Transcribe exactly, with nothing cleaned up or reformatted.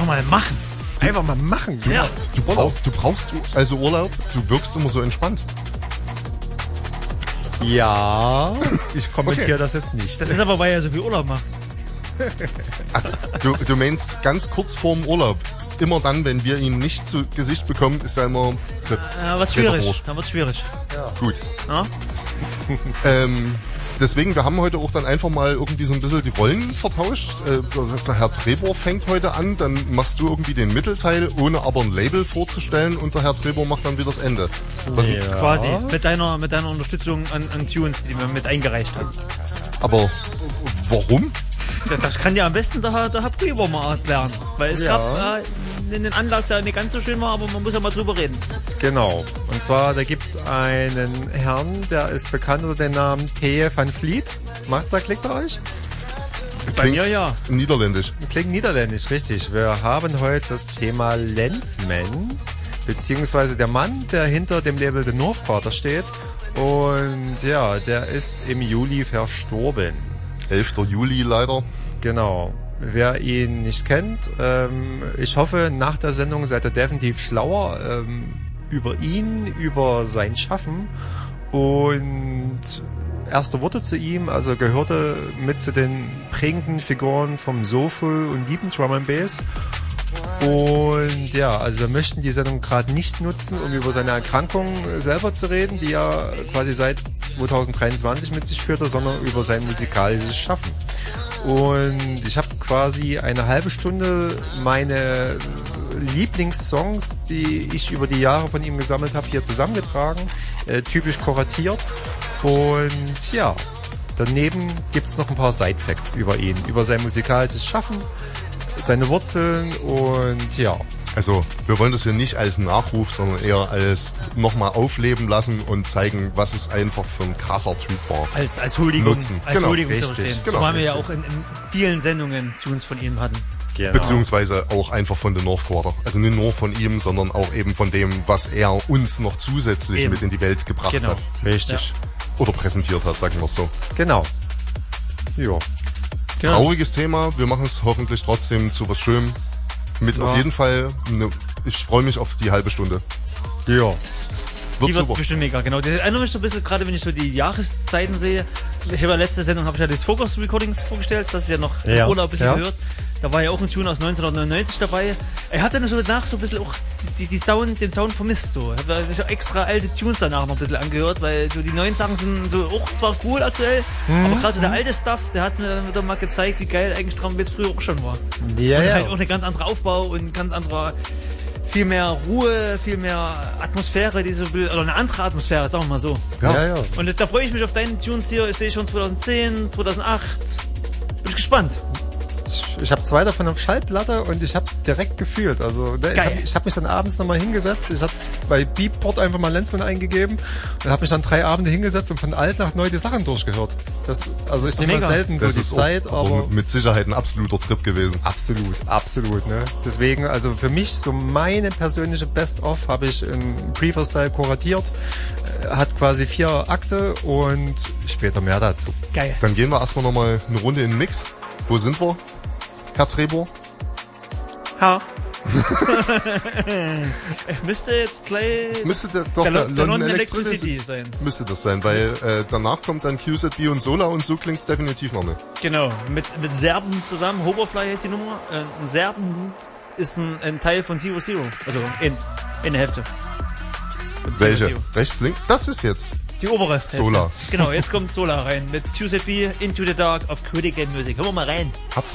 Einfach mal machen. Einfach mal machen. Du, Ja. du, brauch, du brauchst also Urlaub, du wirkst immer so entspannt. Ja, ich kommentiere Okay. das jetzt nicht. Das ist aber, weil er so viel Urlaub macht. Ach, du, du meinst ganz kurz vorm Urlaub. Immer dann, wenn wir ihn nicht zu Gesicht bekommen, ist er immer... Da wird's schwierig. Da wird's schwierig. Gut. Ja? Ähm, deswegen, wir haben heute auch dann einfach mal irgendwie so ein bisschen die Rollen vertauscht. Äh, der Herr Trebor fängt heute an, dann machst du irgendwie den Mittelteil, ohne aber ein Label vorzustellen, und der Herr Trebor macht dann wieder das Ende. Was, Ja. Quasi. Mit deiner, mit deiner Unterstützung an, an Tunes, die du mit eingereicht hast. Aber warum? Das, das kann ja am besten der, Herr- der Herr Brewer mal erklären. Weil es Ja. gab äh, einen Anlass, der nicht ganz so schön war, aber man muss ja mal drüber reden. Genau. Und zwar, da gibt's einen Herrn, der ist bekannt unter dem Namen Theo van Vliet. Macht's da Klick bei euch? Bei mir ja. Niederländisch. Klingt niederländisch, richtig. Wir haben heute das Thema Lensman, beziehungsweise der Mann, der hinter dem Label The Northquarter steht. Und ja, der ist im Juli verstorben. elfter Juli leider. Genau. Wer ihn nicht kennt, ähm, ich hoffe, nach der Sendung seid ihr definitiv schlauer ähm, über ihn, über sein Schaffen. Und erste Worte zu ihm, also gehörte mit zu den prägenden Figuren vom Soulful und Deepen Drum and Bass. Und ja, also wir möchten die Sendung gerade nicht nutzen, um über seine Erkrankung selber zu reden, die er quasi seit zwanzig dreiundzwanzig mit sich führte, sondern über sein musikalisches Schaffen. Und ich habe quasi eine halbe Stunde meine Lieblingssongs, die ich über die Jahre von ihm gesammelt habe, hier zusammengetragen, äh, typisch kuratiert. Und ja, daneben gibt's noch ein paar Side-Facts über ihn, über sein musikalisches Schaffen, seine Wurzeln und ja. Also, wir wollen das hier nicht als Nachruf, sondern eher als nochmal aufleben lassen und zeigen, was es einfach für ein krasser Typ war. Als, als Huldigung. Nutzen. Als Genau, Huldigung zu richtig. verstehen. Genau, so haben wir ja richtig. auch in, in vielen Sendungen Tunes von ihm hatten. Genau. Beziehungsweise auch einfach von The Northquarter. Also nicht nur von ihm, sondern auch eben von dem, was er uns noch zusätzlich Eben. mit in die Welt gebracht Genau. hat. Richtig. Oder präsentiert hat, sagen wir es so. Genau. Ja. Ja. Trauriges Thema, wir machen es hoffentlich trotzdem zu was Schönem. Mit Ja. auf jeden Fall, ne, ich freue mich auf die halbe Stunde. Ja. Wird Die wird super. bestimmt mega, genau. Das erinnert mich so ein bisschen, gerade wenn ich so die Jahreszeiten sehe. Ich habe ja letzte Sendung, habe ich ja das Focus Recordings vorgestellt, das ist ja noch im Ja, Urlaub ein bisschen ja. gehört. Da war ja auch ein Tune aus neunzehnhundertneunundneunzig dabei. Er hat dann so danach so ein bisschen auch die, die Sound, den Sound vermisst. So. Ich habe da so extra alte Tunes danach noch ein bisschen angehört, weil so die neuen Sachen sind so auch zwar cool aktuell, Mhm. aber gerade so der alte Stuff, der hat mir dann wieder mal gezeigt, wie geil eigentlich Drum and Bass früher auch schon war. Ja, Und ja. halt auch eine ganz andere Aufbau und ein ganz anderer, viel mehr Ruhe, viel mehr Atmosphäre, die so, oder eine andere Atmosphäre, sagen wir mal so. Ja. Ja, ja. Und da freue ich mich auf deine Tunes hier. Ich sehe schon zweitausendzehn, zweitausendacht. Bin ich gespannt. Ich, ich habe zwei davon auf Schallplatte und ich habe es direkt gefühlt. Also ne, ich Geil. habe ich hab mich dann abends nochmal hingesetzt. Ich habe bei Beatport einfach mal Lensman eingegeben und habe mich dann drei Abende hingesetzt und von alt nach neu die Sachen durchgehört. Das, also ich nehme mega. selten so Das die ist Zeit, auch, aber mit Sicherheit ein absoluter Trip gewesen. absolut, absolut. Ne? Deswegen, also für mich so meine persönliche Best-of habe ich im Pre-Style kuratiert. Äh, Hat quasi vier Akte und später mehr dazu. Geil. Dann gehen wir erstmal nochmal eine Runde in den Mix. Wo sind wir, Herr Trebor? Ha. Ich müsste jetzt gleich Das müsste der, doch der, der, Lo- der London London Electricity Electricity sein. müsste das sein, weil äh, danach kommt dann Q Z B und Sola und so klingt's definitiv noch nicht. Genau. Mit, mit Serben zusammen. Hoverfly heißt die Nummer. Äh, ein Serben ist ein, ein Teil von Zero Zero. Also in, in der Hälfte. Von Zero Welche? Zero. Rechts, links? Das ist jetzt. Die obere Hälfte. Solar. Genau, jetzt kommt Solar rein. Mit Q Z B Into the Dark of Critical Music. Hören wir mal rein. Hab